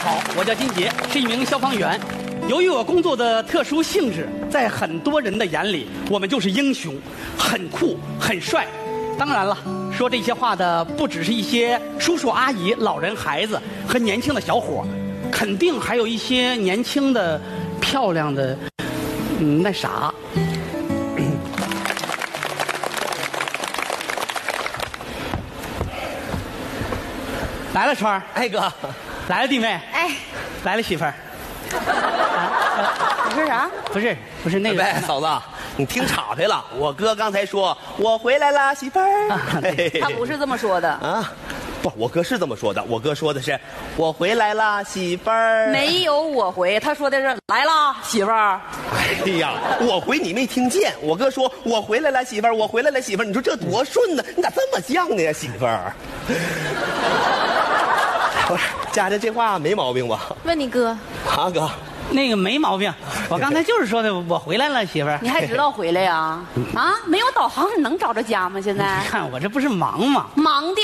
好，我叫金杰，是一名消防员。由于我工作的特殊性质，在很多人的眼里，我们就是英雄，很酷、很帅。当然了，说这些话的不只是一些叔叔阿姨、老人、孩子和年轻的小伙，肯定还有一些年轻的、漂亮的，那啥。来了，川儿， 哎哥， 来了，弟妹， 哎， 来了，媳妇儿。 你说啥？ 不是那个。 喂，嫂子，你听岔开了。我哥刚才说我回来了，媳妇儿。 他不是这么说的啊，不，我哥是这么说的。我哥说的是我回来了，媳妇儿。 没有我回，他说的是来了，媳妇儿。 哎呀，我回你没听见。我哥说我回来了，媳妇儿，我回来了，媳妇儿。你说这多顺呢？你咋这么犟呢呀，媳妇儿？不是，家人这话没毛病吧？ 问你哥， 啊哥， 那个没毛病，我刚才就是说的，我回来了，媳妇儿。 你还知道回来呀？啊，没有导航你能找着家吗？现在看我这不是忙吗？ 忙的。